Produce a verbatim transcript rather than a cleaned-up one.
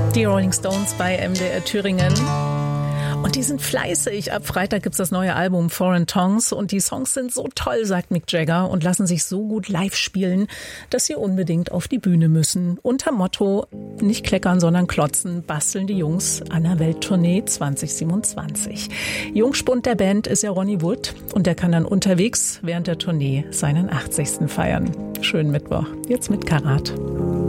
Die Rolling Stones bei M D R Thüringen. Und die sind fleißig. Ab Freitag gibt's das neue Album Foreign Tongues und die Songs sind so toll, sagt Mick Jagger, und lassen sich so gut live spielen, dass sie unbedingt auf die Bühne müssen. Unter Motto nicht kleckern, sondern klotzen, basteln die Jungs an der Welttournee zwanzig siebenundzwanzig. Jungspund der Band ist ja Ronnie Wood und der kann dann unterwegs während der Tournee seinen achtzigsten feiern. Schönen Mittwoch. Jetzt mit Karat.